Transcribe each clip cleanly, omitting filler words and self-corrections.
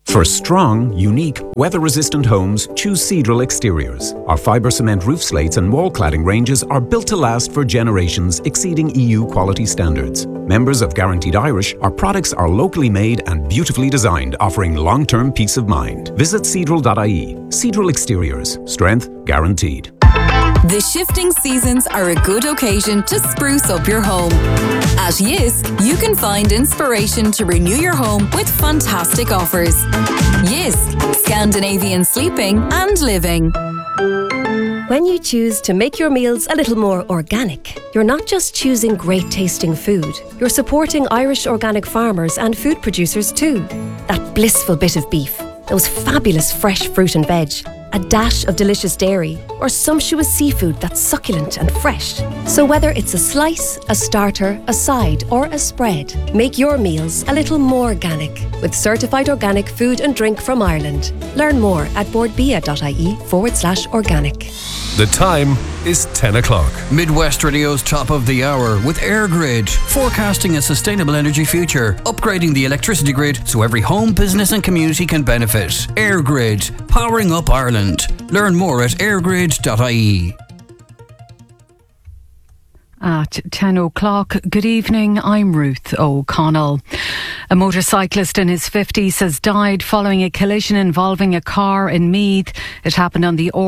For strong, unique, weather-resistant homes, choose Cedral Exteriors. Our fibre cement roof slates and wall cladding ranges are built to last for generations, exceeding EU quality standards. Members of Guaranteed Irish, our products are locally made and beautifully designed, offering long-term peace of mind. Visit cedral.ie. Cedral Exteriors. Strength guaranteed. The shifting seasons are a good occasion to spruce up your home. At Yis, you can find inspiration to renew your home with fantastic offers. Yis, Scandinavian sleeping and living. When you choose to make your meals a little more organic, you're not just choosing great tasting food, you're supporting Irish organic farmers and food producers too. That blissful bit of beef, those fabulous fresh fruit and veg, a dash of delicious dairy, or sumptuous seafood that's succulent and fresh. So whether it's a slice, a starter, a side, or a spread, make your meals a little more organic with certified organic food and drink from Ireland. Learn more at boardbia.ie/organic. The time is 10 o'clock. Midwest Radio's top of the hour with EirGrid, forecasting a sustainable energy future, upgrading the electricity grid so every home, business and community can benefit. EirGrid, powering up Ireland. Learn more at eirgrid.ie. At 10 o'clock, good evening, I'm Ruth O'Connell. A motorcyclist in his 50s has died following a collision involving a car in Meath. It happened on the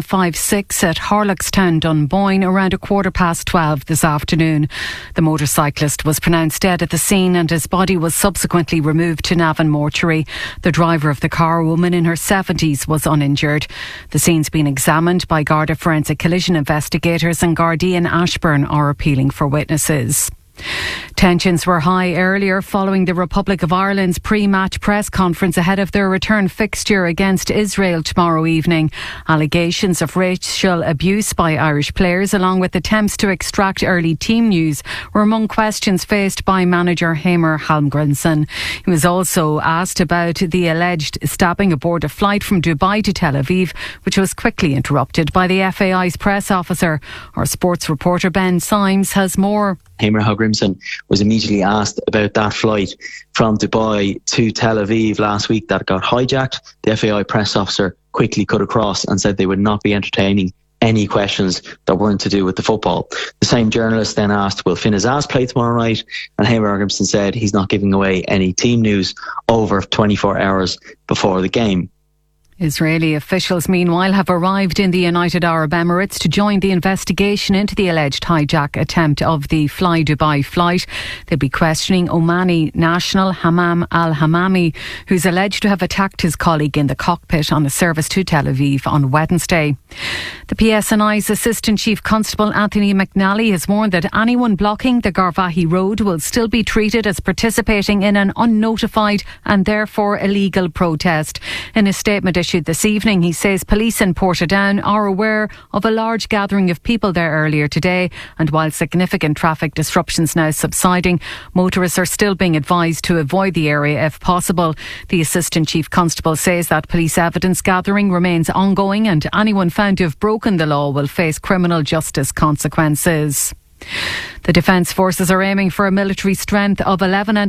R156 at Harlockstown, Dunboyne, around 12:15 this afternoon. The motorcyclist was pronounced dead at the scene and his body was subsequently removed to Navan Mortuary. The driver of the car, a woman in her 70s, was uninjured. The scene's been examined by Garda Forensic Collision investigators and Gardaí and Ashburn are appealing for witnesses. Tensions were high earlier following the Republic of Ireland's pre-match press conference ahead of their return fixture against Israel tomorrow evening. Allegations of racial abuse by Irish players, along with attempts to extract early team news, were among questions faced by manager Heimir Hallgrímsson. He was also asked about the alleged stabbing aboard a flight from Dubai to Tel Aviv, which was quickly interrupted by the FAI's press officer. Our sports reporter Ben Symes has more. Heimir Hallgrímsson was immediately asked about that flight from Dubai to Tel Aviv last week that got hijacked. The FAI press officer quickly cut across and said they would not be entertaining any questions that weren't to do with the football. The same journalist then asked, will Finn Azaz play tomorrow night? And Heimir Hallgrímsson said he's not giving away any team news over 24 hours before the game. Israeli officials, meanwhile, have arrived in the United Arab Emirates to join the investigation into the alleged hijack attempt of the Fly Dubai flight. They'll be questioning Omani national Hammam al-Hammami, who's alleged to have attacked his colleague in the cockpit on a service to Tel Aviv on Wednesday. The PSNI's Assistant Chief Constable Anthony McNally has warned that anyone blocking the Garvahi Road will still be treated as participating in an unnotified and therefore illegal protest. In a statement issued this evening, he says police in Portadown are aware of a large gathering of people there earlier today, and while significant traffic disruptions now subsiding, motorists are still being advised to avoid the area if possible. The Assistant Chief Constable says that police evidence gathering remains ongoing and anyone found to have broken the law will face criminal justice consequences. The Defence Forces are aiming for a military strength of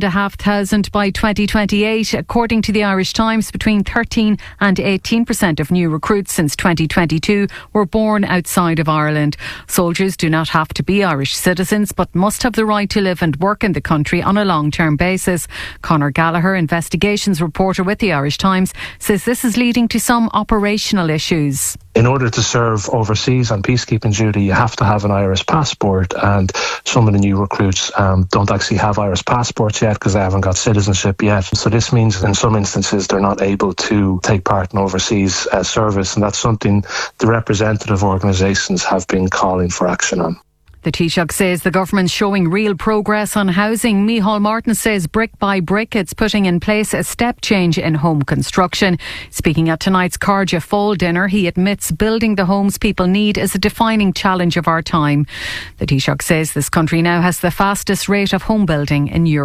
11,500 by 2028. According to the Irish Times, between 13 and 18% of new recruits since 2022 were born outside of Ireland. Soldiers do not have to be Irish citizens but must have the right to live and work in the country on a long-term basis. Conor Gallagher, investigations reporter with the Irish Times, says this is leading to some operational issues. In order to serve overseas on peacekeeping duty, you have to have an Irish passport, and some of the new recruits don't actually have Irish passports yet because they haven't got citizenship yet. So this means in some instances they're not able to take part in overseas service, and that's something the representative organisations have been calling for action on. The Taoiseach says the government's showing real progress on housing. Micheál Martin says brick by brick it's putting in place a step change in home construction. Speaking at tonight's Cardia Fall dinner, he admits building the homes people need is a defining challenge of our time. The Taoiseach says this country now has the fastest rate of home building in Europe.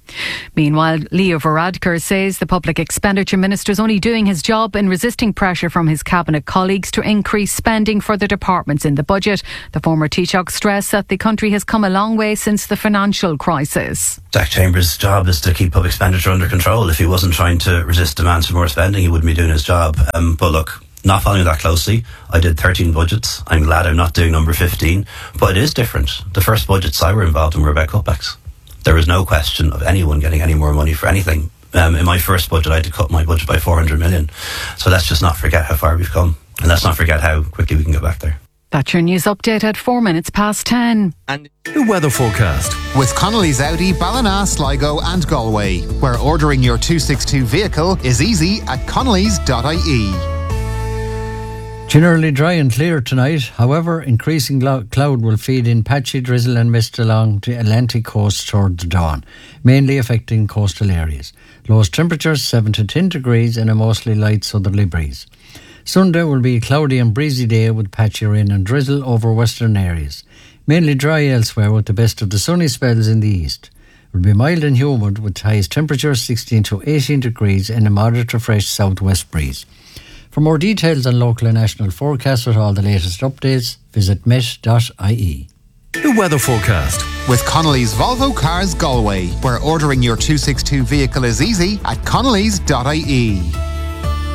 Meanwhile, Leo Varadkar says the Public Expenditure Minister is only doing his job in resisting pressure from his cabinet colleagues to increase spending for the departments in the budget. The former Taoiseach stressed that the country has come a long way since the financial crisis. Jack Chambers' job is to keep public expenditure under control. If he wasn't trying to resist demands for more spending, he wouldn't be doing his job. But look, not following that closely. I did 13 budgets. I'm glad I'm not doing number 15. But it is different. The first budgets I were involved in were about cutbacks. There was no question of anyone getting any more money for anything. In my first budget, I had to cut my budget by 400 million. So let's just not forget how far we've come. And let's not forget how quickly we can get back there. That's your news update at 10:04. And the weather forecast. With Connolly's Audi, Ballina, Sligo and Galway, where ordering your 262 vehicle is easy at connellys.ie. Generally dry and clear tonight. However, increasing cloud will feed in patchy drizzle and mist along the Atlantic coast towards dawn, mainly affecting coastal areas. Lowest temperatures 7 to 10 degrees and a mostly light southerly breeze. Sunday will be a cloudy and breezy day with patchy rain and drizzle over western areas. Mainly dry elsewhere with the best of the sunny spells in the east. It will be mild and humid with highest temperatures 16 to 18 degrees and a moderate to fresh southwest breeze. For more details on local and national forecasts with all the latest updates, visit met.ie. The weather forecast. With Connolly's Volvo Cars Galway, where ordering your 262 vehicle is easy at connellys.ie.